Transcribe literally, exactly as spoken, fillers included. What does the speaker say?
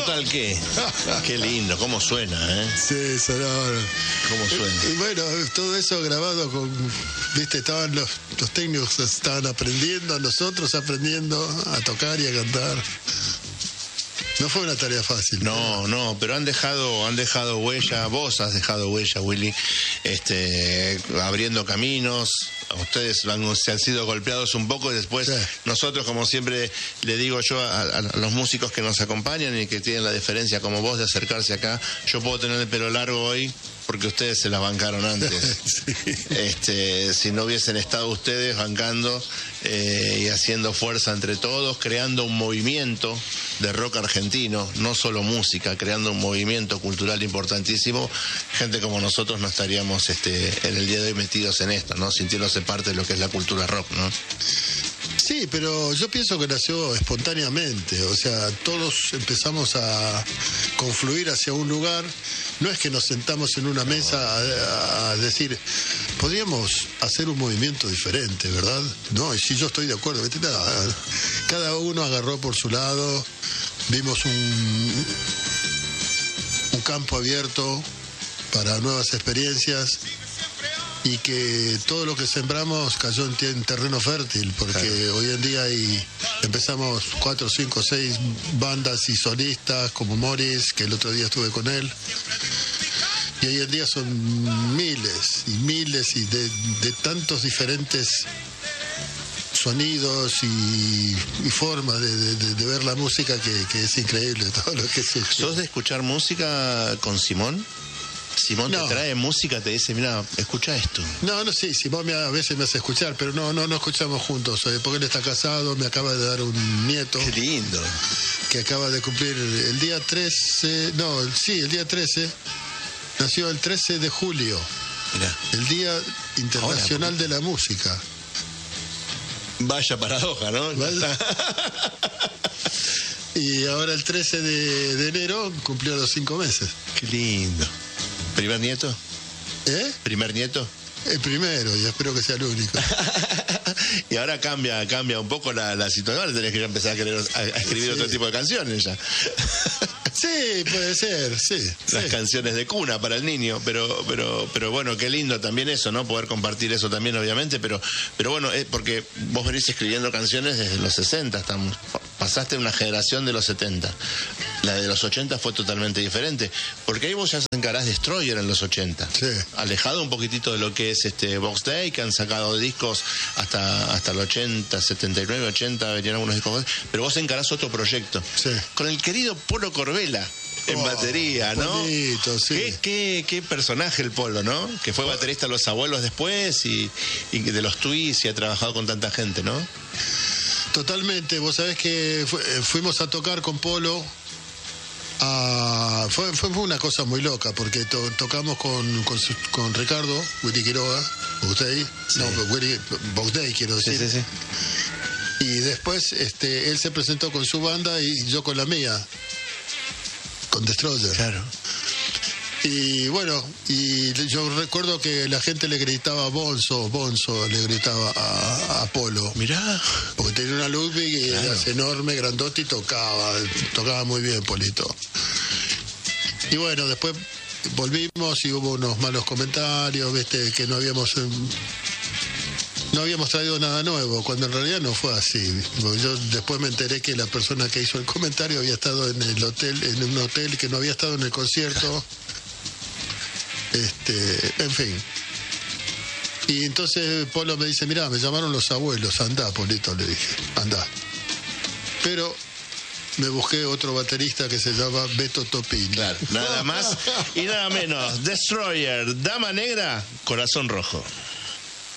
Total, ¿qué? Qué lindo, cómo suena, ¿eh? Sí, sonaba. Cómo suena. Y, y bueno, todo eso grabado con, viste, estaban los, los técnicos estaban aprendiendo, nosotros aprendiendo a tocar y a cantar. No fue una tarea fácil. No, no, pero han dejado, han dejado huella, vos has dejado huella, Willy, este, abriendo caminos. Ustedes han, se han sido golpeados un poco y después sí. Nosotros, como siempre le digo yo a, a, a los músicos que nos acompañan y que tienen la deferencia como vos de acercarse acá, yo puedo tener el pelo largo hoy porque ustedes se la bancaron antes. Sí. Este, si no hubiesen estado ustedes bancando eh, y haciendo fuerza entre todos, creando un movimiento de rock argentino, no solo música, creando un movimiento cultural importantísimo, gente como nosotros no estaríamos este, en el día de hoy metidos en esto, ¿no? Sintiéndose parte de lo que es la cultura rock, ¿no? Sí, pero yo pienso que nació espontáneamente, o sea, todos empezamos a confluir hacia un lugar. No es que nos sentamos en una mesa a, a decir, podríamos hacer un movimiento diferente, ¿verdad? No, y sí, yo estoy de acuerdo. Cada uno agarró por su lado, vimos un, un campo abierto para nuevas experiencias y que todo lo que sembramos cayó en terreno fértil, porque claro. Hoy en día hay, empezamos cuatro, cinco, seis bandas y solistas como Morris, que el otro día estuve con él. Y hoy en día son miles y miles y de, de tantos diferentes sonidos y, y formas de, de, de ver la música que, que es increíble todo lo que surge. ¿Sos de escuchar música con Simón? Simón no. Te trae música, te dice, mira, escucha esto. No, no, sí, Simón me, a veces me hace escuchar, pero no, no, no escuchamos juntos, eh, porque él está casado, me acaba de dar un nieto. Qué lindo. Que acaba de cumplir el día trece, no, sí, el día trece. Nació el trece de julio, mirá. El Día Internacional Ahora, de la Música. Vaya paradoja, ¿no? Vaya. Y ahora el trece de, de enero cumplió los cinco meses. Qué lindo. ¿Primer nieto? ¿Eh? ¿Primer nieto? El primero, y espero que sea el único. Y ahora cambia cambia un poco la, la situación, ahora tenés que empezar a, querer, a, a escribir sí. Otro tipo de canciones ya. Sí, puede ser, sí. Las sí. canciones de cuna para el niño, pero pero pero bueno, qué lindo también eso, ¿no? Poder compartir eso también, obviamente, pero pero bueno, eh, porque vos venís escribiendo canciones desde los sesenta, estamos, pasaste una generación de los setenta. La de los ochenta fue totalmente diferente, porque ahí vos ya encarás Destroyer en los ochenta. Sí. Alejado un poquitito de lo que es este Box Day, que han sacado discos hasta hasta el ochenta, setenta y nueve, ochenta, venían algunos discos, pero vos encarás otro proyecto. Sí. Con el querido Polo Corbella en oh, batería, ¿no? Bonito, sí. ¿Qué, qué, qué personaje el Polo, ¿no? Que fue baterista de Los Abuelos después y, y de los Twists y ha trabajado con tanta gente, ¿no? Totalmente. Vos sabés que fu fuimos a tocar con Polo. Ah, fue, fue una cosa muy loca porque to, tocamos con, con, con Ricardo, Willy Quiroga, Box Day, sí. no, Willy, Box Day quiero decir. Sí, sí, sí. Y después este, él se presentó con su banda y yo con la mía, con Destroyer. Claro. Y bueno, y yo recuerdo que la gente le gritaba Bonzo, Bonzo, le gritaba a, a Apolo. Mirá. Porque tenía una Ludwig y claro. era enorme, grandote y tocaba, tocaba muy bien Polito. Y bueno, después volvimos y hubo unos malos comentarios, viste, que no habíamos... No habíamos traído nada nuevo, cuando en realidad no fue así. Yo después me enteré que la persona que hizo el comentario había estado en el hotel, en un hotel que no había estado en el concierto. Este, en fin. Y entonces Polo me dice, mirá, me llamaron los abuelos, andá, Polito, le dije, andá. Pero me busqué otro baterista que se llama Beto Topini. Claro, nada más y nada menos. Destroyer, Dama Negra, Corazón Rojo.